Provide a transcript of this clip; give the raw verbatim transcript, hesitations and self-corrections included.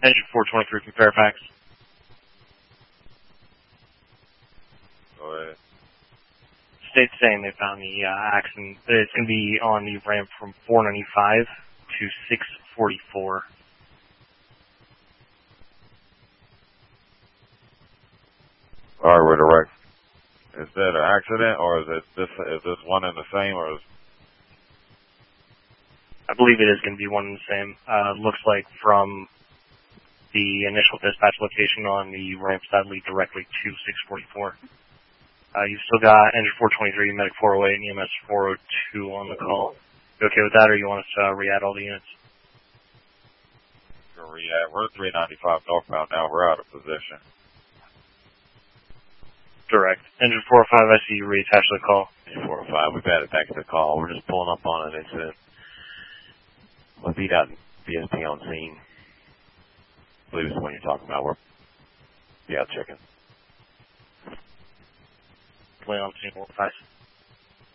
Engine four twenty-three from Fairfax. Go ahead. State's saying they found the uh, accident. It's going to be on the ramp from four ninety-five to six forty-four. All right, we're direct. Is that an accident, or is it this? Is this one and the same, or is? I believe it is going to be one and the same. Uh, looks like from the initial dispatch location on the ramps that lead directly to six forty-four. Uh, you've still got engine four twenty-three, medic four oh eight, and E M S four oh two on the call. You okay with that, or you want us to uh, re-add all the units? We're re-add. We're three ninety-five northbound now. We're out of position. Direct. Engine four oh five, I see you reattach the call. Engine four oh five, we've added back to the call. We're just pulling up on an incident. With B dot B S P on scene. I believe it's the one you're talking about. We're yeah, checking. Play on scene four oh five.